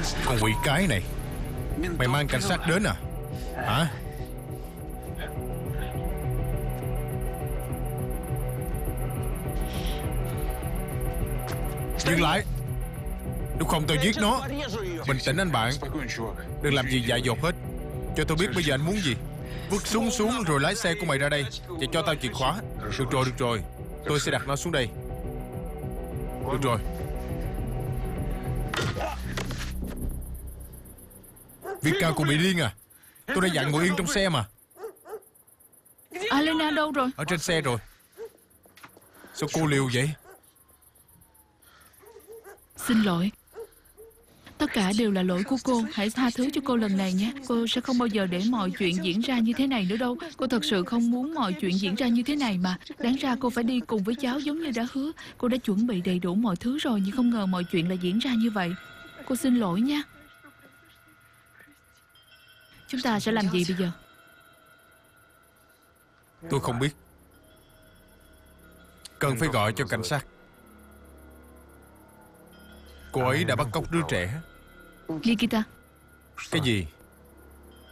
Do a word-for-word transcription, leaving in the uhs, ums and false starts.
Con quỷ cái này, mày mang cảnh sát đến à? Hả? Dừng lại. Nếu không tôi giết nó. Bình tĩnh anh bạn, đừng làm gì dại dột hết. Cho tôi biết bây giờ anh muốn gì. Vứt súng xuống rồi lái xe của mày ra đây và cho tao chìa khóa. Được rồi, được rồi, tôi sẽ đặt nó xuống đây. Được rồi. Việt Cao cũng bị điên à? Tôi đã dặn ngồi yên trong xe mà. Alena đâu rồi? Ở trên xe rồi. Sao cô liều vậy? Xin lỗi. Tất cả đều là lỗi của cô. Hãy tha thứ cho cô lần này nhé. Cô sẽ không bao giờ để mọi chuyện diễn ra như thế này nữa đâu. Cô thật sự không muốn mọi chuyện diễn ra như thế này mà. Đáng ra cô phải đi cùng với cháu giống như đã hứa. Cô đã chuẩn bị đầy đủ mọi thứ rồi, nhưng không ngờ mọi chuyện lại diễn ra như vậy. Cô xin lỗi nha. Chúng ta sẽ làm gì bây giờ? Tôi không biết. Cần phải gọi cho cảnh sát. Cô ấy đã bắt cóc đứa trẻ. Nikita, Cái gì?